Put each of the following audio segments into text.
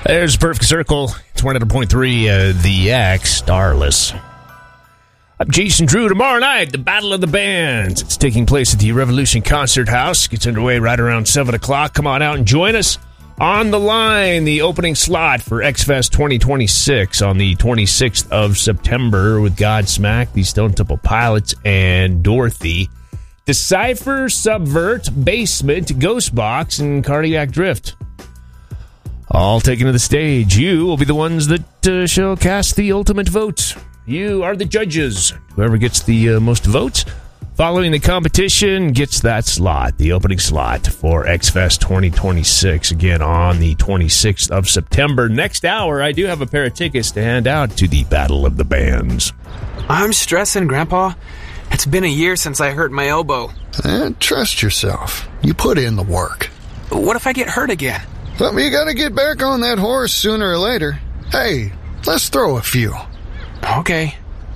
There's a perfect circle. It's 100.3 The X, Starless. I'm Jason Drew. Tomorrow night, the Battle of the Bands. It's taking place at the Revolution Concert House. Gets underway right around 7 o'clock. Come on out and join us. On the line, the opening slot for X-Fest 2026 on the 26th of September with Godsmack, the Stone Temple Pilots, and Dorothy. Decipher, Subvert, Basement, Ghostbox, and Cardiac Drift. All taken to the stage. You will be the ones that shall cast the ultimate vote. You are the judges. Whoever gets the most votes following the competition gets that slot, the opening slot for X-Fest 2026, again on the 26th of September. Next hour, I do have a pair of tickets to hand out to the Battle of the Bands. I'm stressing, Grandpa. It's been a year since I hurt my elbow. Trust yourself. You put in the work. What if I get hurt again? Well, you gotta get back on that horse sooner or later. Hey, let's throw a few. Okay.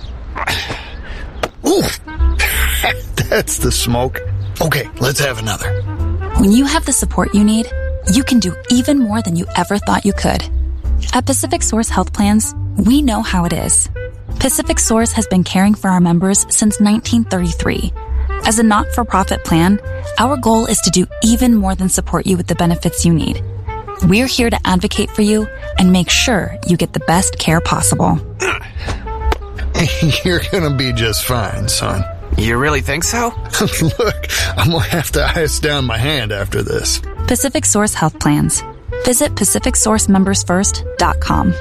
Oof. That's the smoke. Okay, let's have another. When you have the support you need, you can do even more than you ever thought you could. At Pacific Source Health Plans, we know how it is. Pacific Source has been caring for our members since 1933. As a not-for-profit plan, our goal is to do even more than support you with the benefits you need. We're here to advocate for you and make sure you get the best care possible. You're gonna be just fine, son. You really think so? Look, I'm gonna have to ice down my hand after this. Pacific Source Health Plans. Visit PacificSourceMembersFirst.com.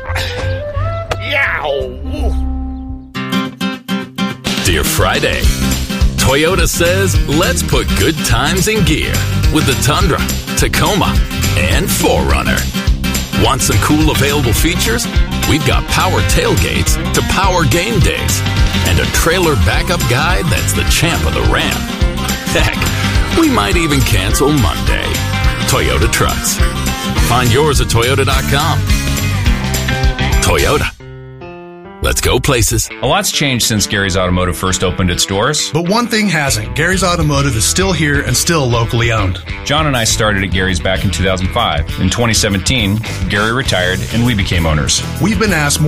Dear Friday, Toyota says let's put good times in gear with the Tundra, Tacoma, and 4Runner. Want some cool available features? We've got power tailgates to power game days and a trailer backup guide that's the champ of the ramp. Heck, we might even cancel Monday. Toyota Trucks. Find yours at Toyota.com. Toyota. Let's go places. A lot's changed since Gary's Automotive first opened its doors. But one thing hasn't. Gary's Automotive is still here and still locally owned. John and I started at Gary's back in 2005. In 2017, Gary retired and we became owners. We've been asked